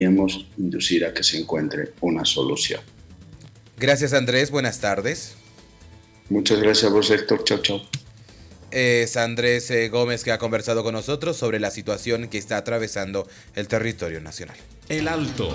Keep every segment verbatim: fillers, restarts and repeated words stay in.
Queremos inducir a que se encuentre una solución. Gracias, Andrés. Buenas tardes. Muchas gracias a vos, Héctor. Chao, chao. Es Andrés eh, Gómez, que ha conversado con nosotros sobre la situación que está atravesando el territorio nacional. El Alto.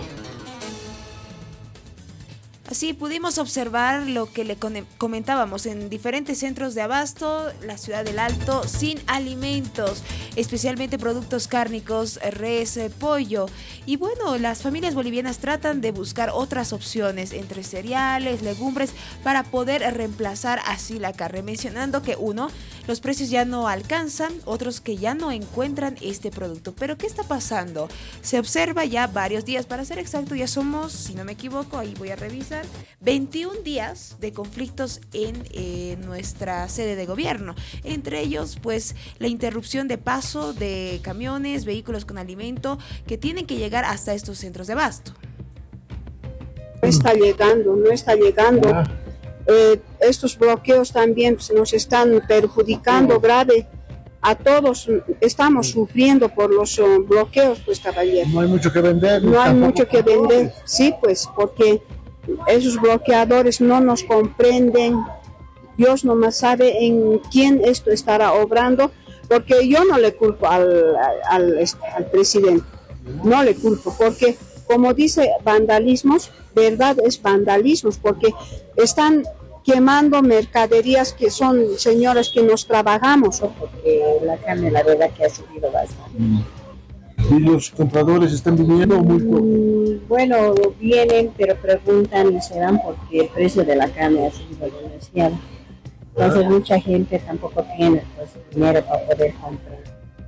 Así pudimos observar lo que le comentábamos en diferentes centros de abasto, la ciudad del Alto, sin alimentos, especialmente productos cárnicos, res, pollo. Y bueno, las familias bolivianas tratan de buscar otras opciones entre cereales, legumbres, para poder reemplazar así la carne, mencionando que uno, los precios ya no alcanzan, otros que ya no encuentran este producto. Pero ¿qué está pasando? Se observa ya varios días, para ser exacto, ya somos, si no me equivoco, ahí voy a revisar, veintiún días de conflictos en eh, nuestra sede de gobierno. Entre ellos, pues, la interrupción de paso de camiones, vehículos con alimento que tienen que llegar hasta estos centros de abasto. No está llegando, no está llegando. Eh, estos bloqueos también pues, nos están perjudicando grave. A todos estamos sufriendo por los uh, bloqueos, pues, caballero. No hay mucho que vender. No hay mucho que vender, sí, pues, porque esos bloqueadores no nos comprenden. Dios nomás sabe en quién esto estará obrando, porque yo no le culpo al, al, al presidente, no le culpo, porque como dice vandalismos, verdad es vandalismos, porque están quemando mercaderías que son señoras que nos trabajamos. Porque la carne, la verdad que ha subido bastante. Mm. ¿Y los compradores están viniendo muy poco? Mm, bueno, vienen, pero preguntan y se dan porque el precio de la carne ha subido demasiado. Entonces ah. mucha gente tampoco tiene pues, dinero para poder comprar.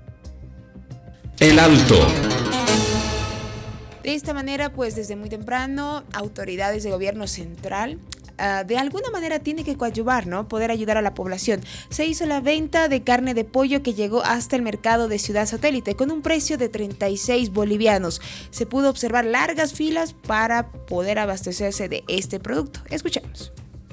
El Alto. De esta manera, pues desde muy temprano, autoridades de gobierno central Uh, de alguna manera tiene que coadyuvar, ¿no? Poder ayudar a la población. Se hizo la venta de carne de pollo que llegó hasta el mercado de Ciudad Satélite con un precio de treinta y seis bolivianos. Se pudo observar largas filas para poder abastecerse de este producto. Escuchemos.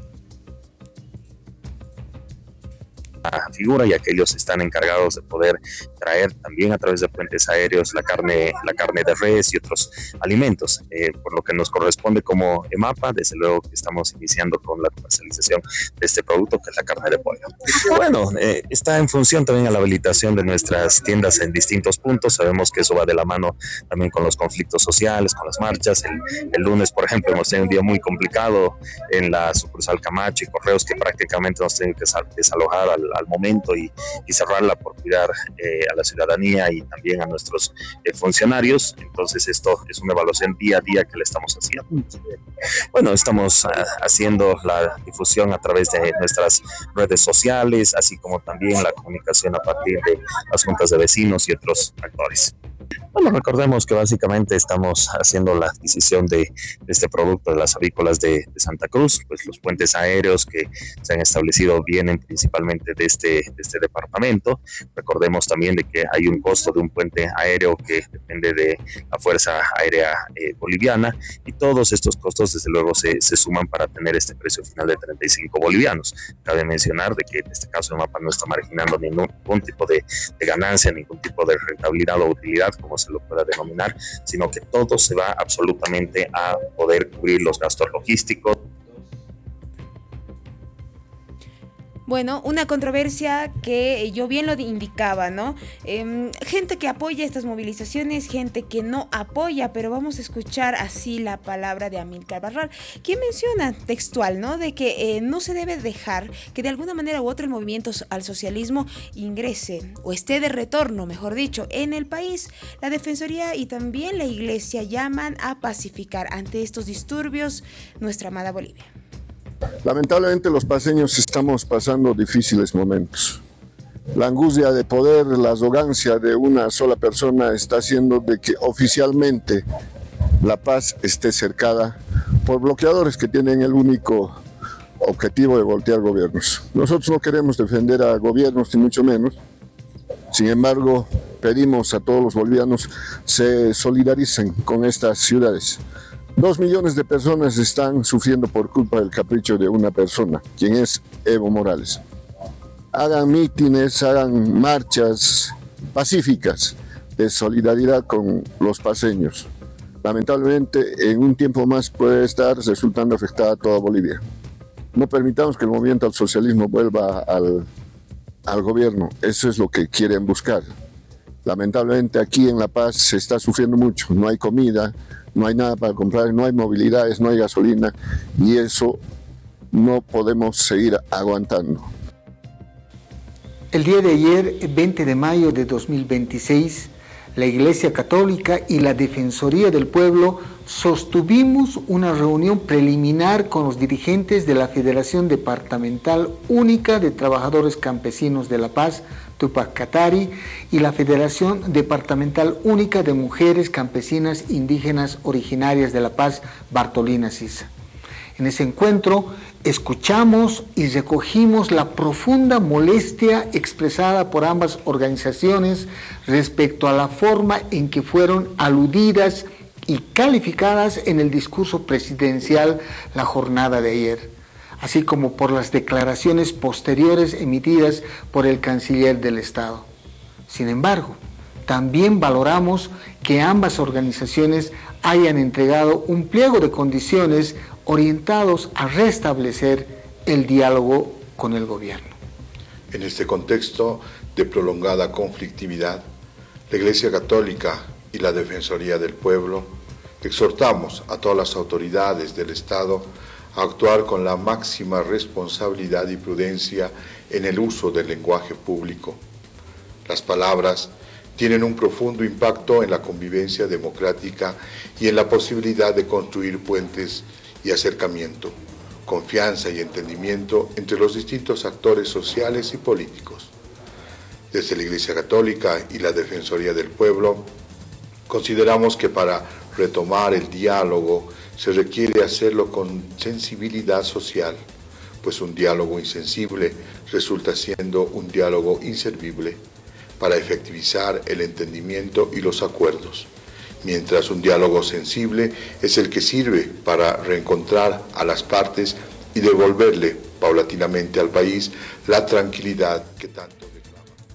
Figura, ya que ellos están encargados de poder traer también a través de puentes aéreos la carne, la carne de res y otros alimentos, eh, por lo que nos corresponde como EMAPA, desde luego que estamos iniciando con la comercialización de este producto, que es la carne de pollo. Bueno, eh, está en función también a la habilitación de nuestras tiendas en distintos puntos. Sabemos que eso va de la mano también con los conflictos sociales, con las marchas. El, el lunes, por ejemplo, hemos tenido un día muy complicado en la sucursal Camacho y Correos, que prácticamente nos tienen que desalojar al al momento y, y cerrarla por cuidar eh, a la ciudadanía y también a nuestros eh, funcionarios. Entonces esto es una evaluación día a día que le estamos haciendo. Bueno, estamos uh, haciendo la difusión a través de nuestras redes sociales, así como también la comunicación a partir de las juntas de vecinos y otros actores. Bueno, recordemos que básicamente estamos haciendo la adquisición de, de este producto de las avícolas de, de Santa Cruz. Pues los puentes aéreos que se han establecido vienen principalmente de este, de este departamento. Recordemos también de que hay un costo de un puente aéreo que depende de la Fuerza Aérea eh, Boliviana, y todos estos costos desde luego se, se suman para tener este precio final de treinta y cinco bolivianos. Cabe mencionar de que en este caso el mapa no está marginando ningún, ningún tipo de, de ganancia, ningún tipo de rentabilidad o utilidad, como se lo pueda denominar, sino que todo se va absolutamente a poder cubrir los gastos logísticos. Bueno, una controversia que yo bien lo indicaba, ¿no? Eh, gente que apoya estas movilizaciones, gente que no apoya, pero vamos a escuchar así la palabra de Amílcar Barral, quien menciona textual, ¿no? De que eh, no se debe dejar que de alguna manera u otra el movimiento al socialismo ingrese o esté de retorno, mejor dicho, en el país. La Defensoría y también la Iglesia llaman a pacificar ante estos disturbios nuestra amada Bolivia. Lamentablemente los paseños estamos pasando difíciles momentos. La angustia de poder, la arrogancia de una sola persona está haciendo de que oficialmente la paz esté cercada por bloqueadores que tienen el único objetivo de voltear gobiernos. Nosotros no queremos defender a gobiernos ni mucho menos. Sin embargo, pedimos a todos los bolivianos se solidaricen con estas ciudades. Dos millones de personas están sufriendo por culpa del capricho de una persona, quien es Evo Morales. Hagan mítines, hagan marchas pacíficas de solidaridad con los paseños. lamentablemente en un tiempo más puede estar resultando afectada toda Bolivia. No permitamos que el movimiento al socialismo vuelva al, al gobierno, eso es lo que quieren buscar. Lamentablemente aquí en La Paz se está sufriendo mucho, no hay comida, no hay nada para comprar, no hay movilidades, no hay gasolina y eso no podemos seguir aguantando. El día de ayer, veinte de mayo de dos mil veintiséis, la Iglesia Católica y la Defensoría del Pueblo sostuvimos una reunión preliminar con los dirigentes de la Federación Departamental Única de Trabajadores Campesinos de La Paz, Tupac Katari, y la Federación Departamental Única de Mujeres Campesinas Indígenas Originarias de La Paz, Bartolina Sisa. En ese encuentro escuchamos y recogimos la profunda molestia expresada por ambas organizaciones respecto a la forma en que fueron aludidas y calificadas en el discurso presidencial la jornada de ayer, así como por las declaraciones posteriores emitidas por el canciller del Estado. Sin embargo, también valoramos que ambas organizaciones hayan entregado un pliego de condiciones orientados a restablecer el diálogo con el gobierno. En este contexto de prolongada conflictividad, la Iglesia Católica y la Defensoría del Pueblo exhortamos a todas las autoridades del Estado a actuar con la máxima responsabilidad y prudencia en el uso del lenguaje público. Las palabras tienen un profundo impacto en la convivencia democrática y en la posibilidad de construir puentes y acercamiento, confianza y entendimiento entre los distintos actores sociales y políticos. Desde la Iglesia Católica y la Defensoría del Pueblo, consideramos que para retomar el diálogo se requiere hacerlo con sensibilidad social, pues un diálogo insensible resulta siendo un diálogo inservible para efectivizar el entendimiento y los acuerdos, mientras un diálogo sensible es el que sirve para reencontrar a las partes y devolverle paulatinamente al país la tranquilidad que tanto reclama.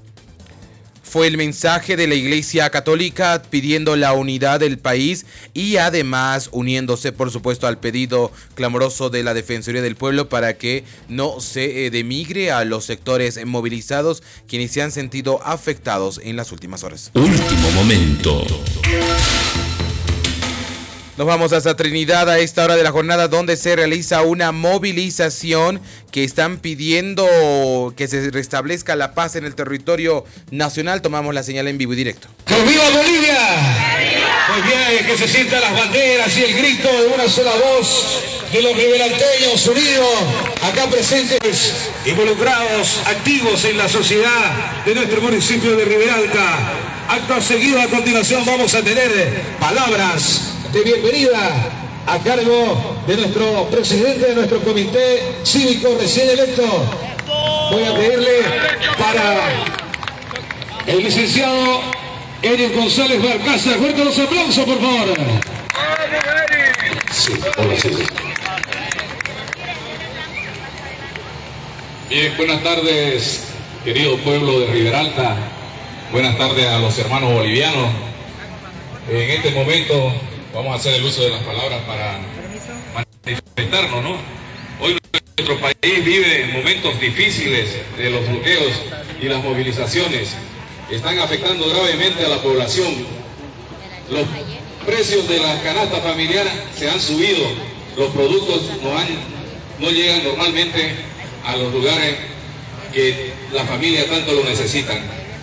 Fue el mensaje de la Iglesia Católica pidiendo la unidad del país y además uniéndose, por supuesto, al pedido clamoroso de la Defensoría del Pueblo para que no se eh, denigre a los sectores movilizados, quienes se han sentido afectados en las últimas horas. Último momento. Nos vamos hasta Trinidad a esta hora de la jornada, donde se realiza una movilización que están pidiendo que se restablezca la paz en el territorio nacional. Tomamos la señal en vivo y directo. ¡Viva Bolivia! Pues bien, que se sientan las banderas y el grito de una sola voz de los riberalteños unidos, acá presentes, involucrados, activos en la sociedad de nuestro municipio de Riberalta. Acto seguido, a continuación vamos a tener palabras de bienvenida a cargo de nuestro presidente de nuestro comité cívico recién electo. Voy a pedirle para el licenciado Eric González Barcaza. Fuerte los aplausos, por favor. Sí, hola, sí, sí. Bien, buenas tardes, querido pueblo de Riberalta. Buenas tardes a los hermanos bolivianos. En este momento vamos a hacer el uso de las palabras para manifestarnos, ¿no? Hoy nuestro país vive momentos difíciles de los bloqueos y las movilizaciones. Están afectando gravemente a la población. Los precios de la canasta familiar se han subido. Los productos no, han, no llegan normalmente a los lugares que la familia tanto lo necesitan.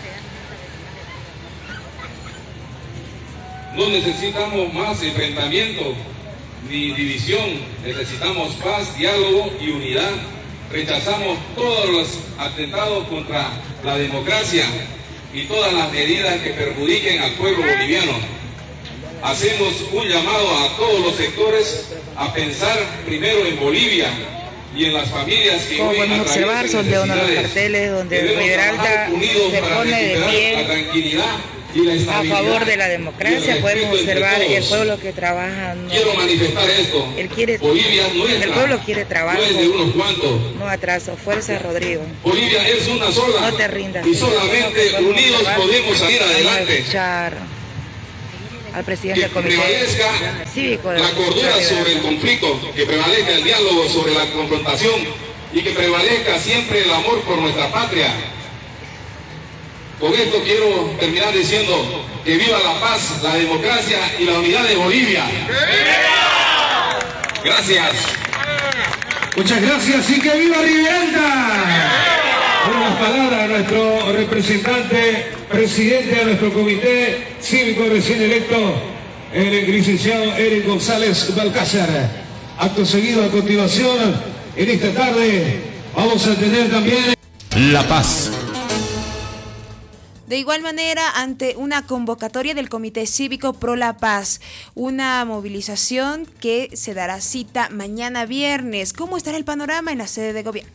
No necesitamos más enfrentamiento ni división, necesitamos paz, diálogo y unidad. Rechazamos todos los atentados contra la democracia y todas las medidas que perjudiquen al pueblo boliviano. Hacemos un llamado a todos los sectores a pensar primero en Bolivia y en las familias que como hoy podemos observar son de uno de los carteles donde Riberalta se pone de pie a favor de la democracia. Podemos observar el pueblo que trabaja. No, quiero manifestar esto. Él quiere, Bolivia nuestra, el pueblo quiere trabajo, no es de unos cuantos. No atraso. Fuerza, Rodrigo. Bolivia es una sola. No te rindas. Y solamente unidos podemos salir adelante. al presidente del que comité prevalezca cívico de la cordura sobre el conflicto, que prevalezca el diálogo sobre la confrontación y que prevalezca siempre el amor por nuestra patria. Con esto quiero terminar diciendo que viva la paz, la democracia y la unidad de Bolivia. Gracias. Muchas gracias y que viva Riberalta. Unas palabras a nuestro representante, presidente de nuestro comité cívico recién electo, el licenciado Eric González Balcázar. Acto seguido, a continuación, en esta tarde, vamos a tener también La Paz. De igual manera, ante una convocatoria del Comité Cívico Pro La Paz, una movilización que se dará cita mañana viernes. ¿Cómo estará el panorama en la sede de gobierno?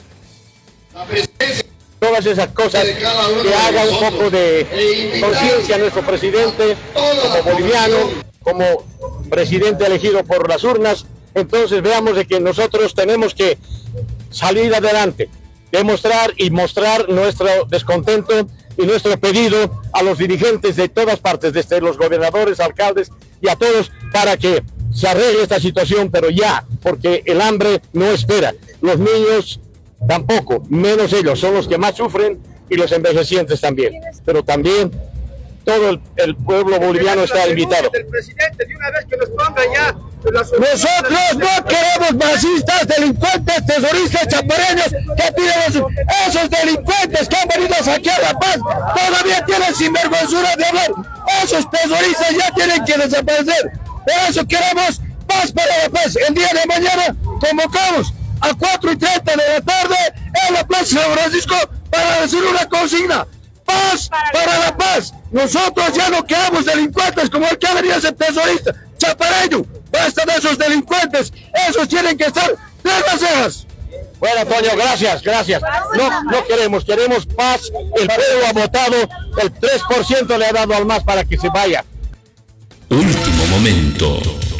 Todas esas cosas que haga un poco de conciencia a nuestro presidente como boliviano, como presidente elegido por las urnas. Entonces veamos de que nosotros tenemos que salir adelante, demostrar y mostrar nuestro descontento y nuestro pedido a los dirigentes de todas partes, desde los gobernadores, alcaldes y a todos, para que se arregle esta situación, pero ya, porque el hambre no espera. Los niños tampoco, menos ellos, son los que más sufren y los envejecientes también. Pero también todo el, el pueblo boliviano está invitado. El presidente de una vez que nos ponga ya. Nosotros no queremos masistas, delincuentes, terroristas, chapareños, que tienen esos, esos delincuentes que han venido a saquear La Paz, todavía tienen sinvergüenzura de hablar. Esos terroristas ya tienen que desaparecer. Por eso queremos paz para La Paz. El día de mañana convocamos a cuatro y treinta de la tarde en la Plaza San Francisco para decir una consigna: paz para La Paz. Nosotros ya no queremos delincuentes como el que ha venido a ser terrorista, chapareño. Basta de esos delincuentes, esos tienen que estar de las cejas. Bueno, Antonio, gracias, gracias. No, no queremos, queremos paz. El pueblo ha votado, el tres por ciento le ha dado al MAS para que se vaya. Último momento.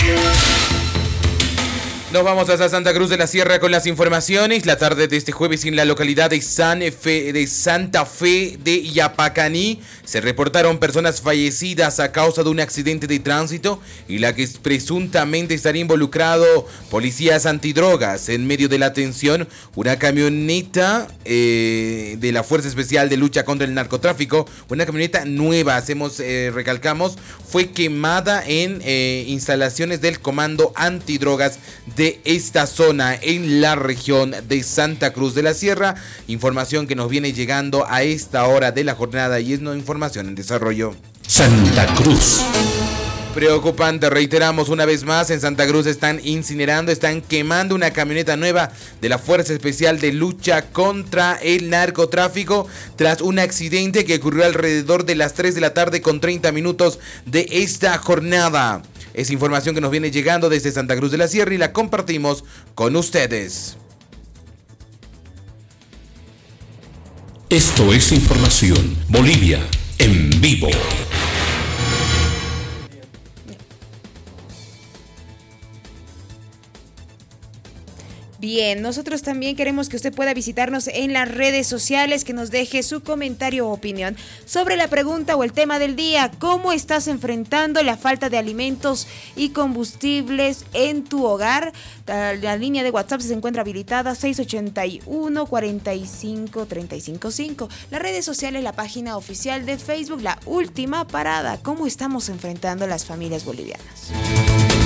Nos vamos hasta Santa Cruz de la Sierra con las informaciones. La tarde de este jueves en la localidad de, San Fe, de Santa Fe de Yapacaní se reportaron personas fallecidas a causa de un accidente de tránsito y la que presuntamente estaría involucrado policías antidrogas. En medio de la atención, una camioneta eh, de la Fuerza Especial de Lucha contra el Narcotráfico, una camioneta nueva, hacemos, eh, recalcamos, fue quemada en eh, instalaciones del Comando Antidrogas de de esta zona en la región de Santa Cruz de la Sierra. Información que nos viene llegando a esta hora de la jornada y es una información en desarrollo. Santa Cruz. Preocupante, reiteramos una vez más, en Santa Cruz están incinerando, están quemando una camioneta nueva de la Fuerza Especial de Lucha contra el Narcotráfico tras un accidente que ocurrió alrededor de las tres de la tarde con treinta minutos de esta jornada. Es información que nos viene llegando desde Santa Cruz de la Sierra y la compartimos con ustedes. Esto es información Bolivia en vivo. Bien, nosotros también queremos que usted pueda visitarnos en las redes sociales, que nos deje su comentario o opinión sobre la pregunta o el tema del día. ¿Cómo estás enfrentando la falta de alimentos y combustibles en tu hogar? La línea de WhatsApp se encuentra habilitada seis ochenta y uno, cuarenta y cinco, treinta y cinco cinco. Las redes sociales, la página oficial de Facebook, La Última Parada. ¿Cómo estamos enfrentando las familias bolivianas?